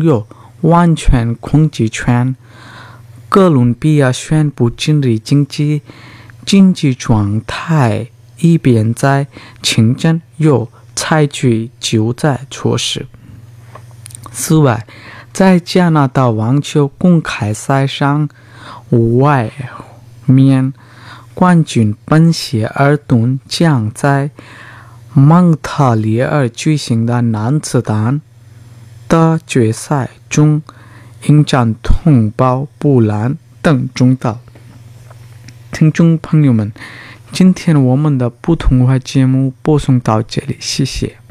有完全控制权。哥伦比亚宣布今日经济状态，以便在清真有采取救灾措施。此外，在加拿大网球公开赛上，外面冠军本谢尔顿将在蒙特利尔举行的男子单的决赛中迎战同胞波兰等中岛。听众朋友们，今天我们的普通话节目播送到这里，谢谢。